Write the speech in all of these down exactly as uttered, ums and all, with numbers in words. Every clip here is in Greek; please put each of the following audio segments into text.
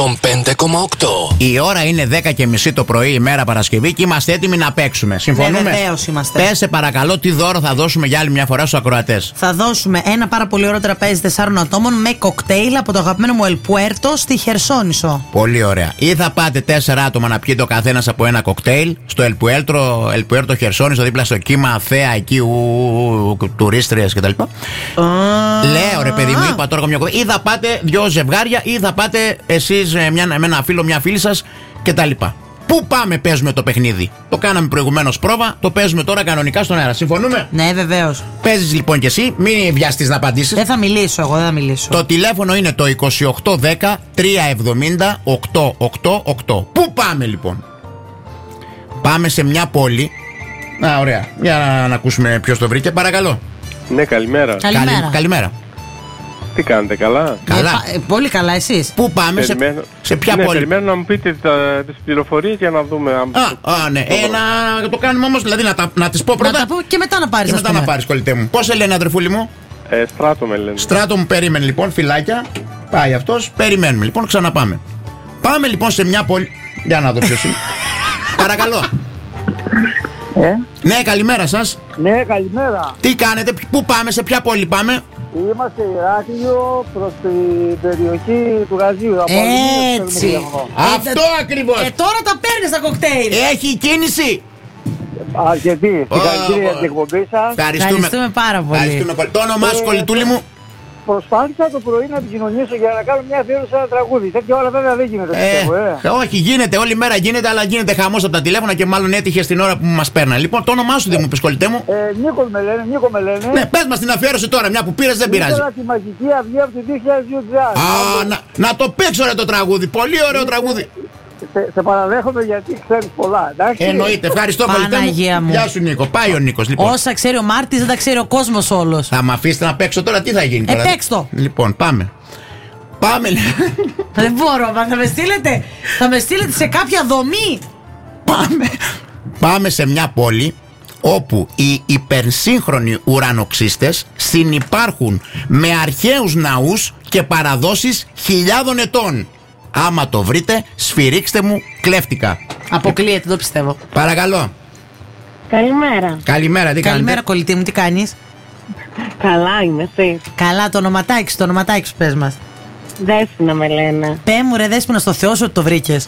εκατόν πέντε κόμμα οκτώ. Η ώρα είναι δέκα και μισή το πρωί, ημέρα Παρασκευή, και είμαστε έτοιμοι να παίξουμε. Συμφωνούμε? Ναι, βεβαίως είμαστε. Πες σε παρακαλώ, τι δώρο θα δώσουμε για άλλη μια φορά στους ακροατές. Θα δώσουμε ένα πάρα πολύ ωραίο τραπέζι τεσσάρων ατόμων με κοκτέιλ από το αγαπημένο μου El Puerto στη Χερσόνησο. Πολύ ωραία. Ή θα πάτε τέσσερα άτομα να πιείτε ο καθένας από ένα κοκτέιλ στο El Puerto, El Puerto Χερσόνησο, δίπλα στο κύμα Θέα, εκεί ου, τουρίστριες κτλ. Oh. Λέω ρε παιδί μου, είπα τώρα μια κοκτέιλ. Ή θα πάτε δυο ζευγάρια, ή θα πάτε εσείς με ένα φίλο, μια φίλη σας κτλ. Πού πάμε, παίζουμε το παιχνίδι. Το κάναμε προηγουμένως πρόβα, το παίζουμε τώρα κανονικά στον αέρα. Συμφωνούμε? Ναι, βεβαίως. Παίζεις λοιπόν κι εσύ, μην βιαστείς να απαντήσεις. Δεν θα μιλήσω, εγώ δεν θα μιλήσω. Το τηλέφωνο είναι το είκοσι οκτώ δέκα τριακόσια εβδομήντα οκτακόσια ογδόντα οκτώ. Πού πάμε λοιπόν? Πάμε σε μια πόλη. Α, ωραία. Για να, να ακούσουμε ποιος το βρήκε, παρακαλώ. Ναι, καλημέρα. Καλημέρα. Καλη, καλημέρα. Τι κάνετε, καλά? Καλά. Ε, πολύ καλά, εσείς? Πού πάμε, σε, σε ποια ναι, πόλη? Περιμένω να μου πείτε τα, τις πληροφορίες για να δούμε. Αν... Α, α, ναι. Ε, να το κάνουμε όμως, δηλαδή να, τα, να τις πω πρώτα. Να τα πω και μετά να πάρεις. Και μετά να πάρεις, κολλητέ μου. Πώς σε λένε, αδερφούλη μου? Ε, Στράτο με λένε. Στράτο μου, περίμενε λοιπόν, φυλάκια. Πάει αυτός, περιμένουμε λοιπόν, ξαναπάμε. Πάμε λοιπόν σε μια πόλη. Για να δω ποιος είναι. Παρακαλώ. Ε? Ναι, καλημέρα σας. Ναι, καλημέρα. Τι κάνετε, πού πάμε, σε ποια πόλη πάμε? Είμαστε Ηράκλειο προς την περιοχή του Γαζίου. Έτσι. Αυτό ε, ακριβώς. Ε, τώρα τα παίρνεις τα κοκτέιλ. Έχει κίνηση. Αρκετή. Συγχαρητήρια για την εκπομπή σας. Ευχαριστούμε. Ευχαριστούμε πάρα πολύ. Ευχαριστούμε πολύ. Το όνομά σου, κολλητούλη μου? Προσπάθησα το πρωί να επικοινωνήσω για να κάνω μια αφιέρωση σε ένα τραγούδι. Τέτοια ώρα βέβαια δεν γίνεται. Ε, πιστεύω, ε. όχι, γίνεται, όλη μέρα γίνεται, αλλά γίνεται χαμός από τα τηλέφωνα και μάλλον έτυχε στην ώρα που μας παίρναν. Λοιπόν, το όνομά σου δεν μου πεις, κολλητέ μου? Ε, Νίκο με λένε, Νίκο με λένε. Ναι, πες μας την αφιέρωση τώρα, μια που πήρες δεν πειράζει. Ήθελα τη μαγική αυγή από το δύο χιλιάδες δύο. Α, να, να το παίξω ρε το τραγούδι, πολύ ωραίο τραγούδι. Σε, σε παραδέχομαι γιατί ξέρεις πολλά, εντάξει. Εννοείται, ευχαριστώ κολλητέ μου. Γεια σου Νίκο, πάει ο Νίκος λοιπόν. Όσα ξέρει ο Μάρτης δεν τα ξέρει ο κόσμος όλος. Θα μ' αφήσετε να παίξω τώρα, τι θα γίνει τώρα? Ε, παίξ' το. Λοιπόν, πάμε. Πάμε. Δεν μπορώ, μα θα με στείλετε. Θα με στείλετε σε κάποια δομή. Πάμε. Πάμε σε μια πόλη όπου οι υπερσύγχρονοι ουρανοξύστες συνυπάρχουν με αρχαίους ναούς και παραδόσεις χιλιάδων ετών. Άμα το βρείτε, σφυρίξτε μου κλέφτηκα. Αποκλείεται, το πιστεύω. Παρακαλώ. Καλημέρα. Καλημέρα, τι Καλημέρα, κάνετε? κολλητή μου, τι κάνεις? Καλά είμαι, εσύ? Καλά, το ονοματάκι σου, το ονοματάκι σου πες μας. Δέσποινα με λένε. Πέ μου ρε Δέσποινα, στο Θεό σου ότι το βρήκες.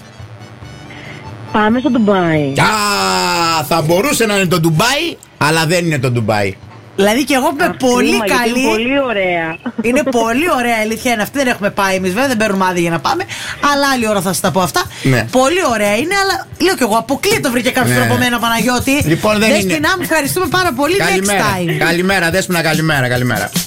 Πάμε στο Ντουμπάι. Α, θα μπορούσε να είναι το Ντουμπάι, αλλά δεν είναι το Ντουμπάι. Δηλαδή και εγώ είμαι πολύ Κρίμα, καλή. Είναι πολύ ωραία. Είναι πολύ ωραία, αλήθεια είναι. Αυτή δεν έχουμε πάει εμείς, βέβαια δεν παίρνουμε άδεια για να πάμε. Αλλά άλλη ώρα θα σας τα πω αυτά. Ναι. Πολύ ωραία είναι, αλλά λέω κι εγώ, αποκλείεται το βρήκε κάποιο Ναι. από μένα, Παναγιώτη. Λοιπόν, δεν Δέσποινα είναι. μου, ευχαριστούμε πάρα πολύ. Καλημέρα. Next time. Καλημέρα, Δέσποινα, καλημέρα, καλημέρα.